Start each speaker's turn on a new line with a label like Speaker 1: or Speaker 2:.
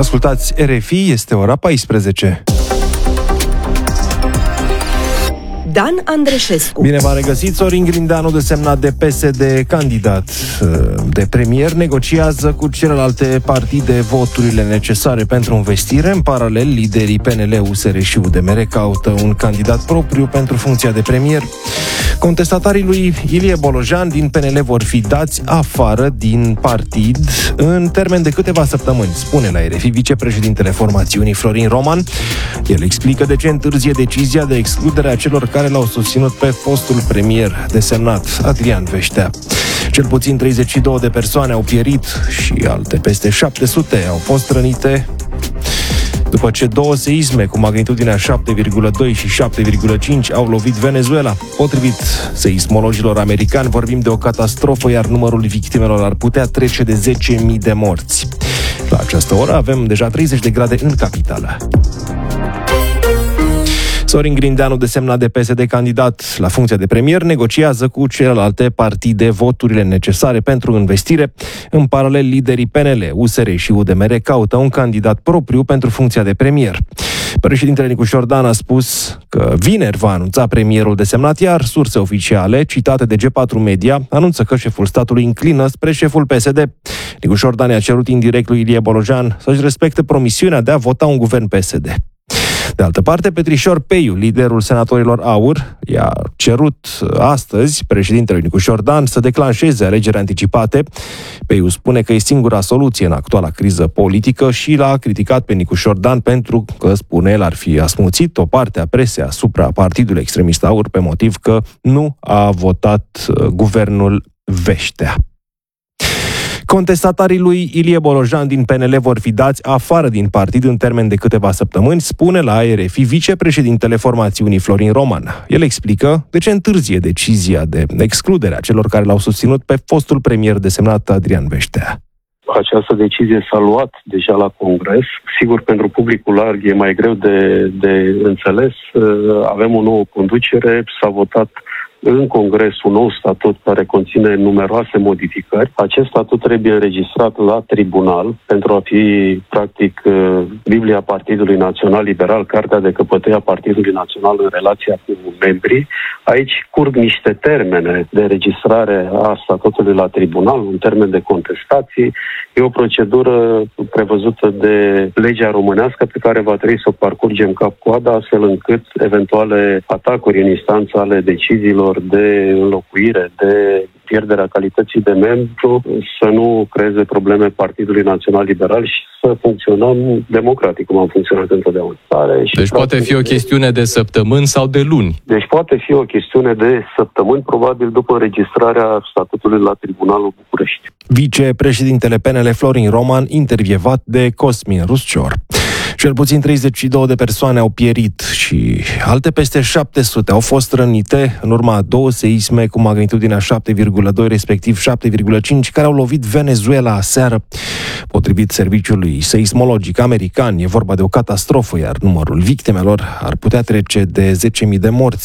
Speaker 1: Ascultați RFI, este ora 14.
Speaker 2: Dan Andreșescu.
Speaker 1: Bine v-am regăsit. Sorin Grindeanu, desemnat de PSD candidat de premier, negociază cu celelalte partide voturile necesare pentru învestire. În paralel, liderii PNL, USR și UDMR caută un candidat propriu pentru funcția de premier. Contestatarii lui Ilie Bolojan din PNL vor fi dați afară din partid în termen de câteva săptămâni, spune la RFI vicepreședintele formațiunii Florin Roman. El explică de ce întârzie decizia de excludere a celor care l-au susținut pe fostul premier desemnat Adrian Veștea. Cel puțin 32 de persoane au pierit și alte peste 700 au fost rănite după ce două seisme cu magnitudinea 7,2 și 7,5 au lovit Venezuela. Potrivit seismologilor americani, vorbim de o catastrofă, iar numărul victimelor ar putea trece de 10.000 de morți. La această oră avem deja 30 de grade în capitală. Sorin Grindeanu, desemnat de PSD candidat la funcția de premier, negociază cu celelalte partide voturile necesare pentru învestire. În paralel, liderii PNL, USR și UDMR caută un candidat propriu pentru funcția de premier. Președintele Nicu Șordan a spus că vineri va anunța premierul desemnat, iar surse oficiale, citate de G4 Media, anunță că șeful statului înclină spre șeful PSD. Nicu Șordan i-a cerut indirect lui Ilie Bolojan să-și respecte promisiunea de a vota un guvern PSD. De altă parte, Petrișor Peiu, liderul senatorilor AUR, i-a cerut astăzi președintelui Nicu Șordan să declanșeze alegeri anticipate. Peiu spune că e singura soluție în actuala criză politică și l-a criticat pe Nicu Șordan pentru că, spune el, ar fi asmuțit o parte a presei asupra partidului extremist AUR pe motiv că nu a votat guvernul Veștea. Contestatarii lui Ilie Bolojan din PNL vor fi dați afară din partid în termen de câteva săptămâni, spune la RFI vicepreședintele formațiunii Florin Roman. El explică de ce întârzie decizia de excludere a celor care l-au susținut pe fostul premier desemnat Adrian Veștea.
Speaker 3: Această decizie s-a luat deja la Congres. Sigur, pentru publicul larg e mai greu de înțeles. Avem o nouă conducere, s-a votat în Congres un nou statut care conține numeroase modificări. Acest statut trebuie înregistrat la tribunal pentru a fi, practic, Biblia Partidului Național Liberal, cartea de căpătâi a Partidului Național în relația cu membrii. Aici curg niște termene de înregistrare a statutului la tribunal, un termen de contestații. E o procedură prevăzută de legea românească pe care va trebui să o parcurgem cap-coadă, astfel încât eventuale atacuri în instanță ale deciziilor de înlocuire, de pierderea calității de membru, să nu creeze probleme Partidului Național Liberal și să funcționăm democratic, cum am funcționat întotdeauna.
Speaker 4: Deci poate fi o chestiune de săptămâni sau de luni.
Speaker 3: Deci poate fi o chestiune de săptămâni, probabil după înregistrarea statutului la Tribunalul București.
Speaker 1: Vicepreședintele PNL Florin Roman, intervievat de Cosmin Ruscior. Cel puțin 32 de persoane au pierit și alte peste 700 au fost rănite în urma a două seisme cu magnitudinea 7,2, respectiv 7,5, care au lovit Venezuela aseară. Potrivit serviciului seismologic american, e vorba de o catastrofă, iar numărul victimelor ar putea trece de 10.000 de morți.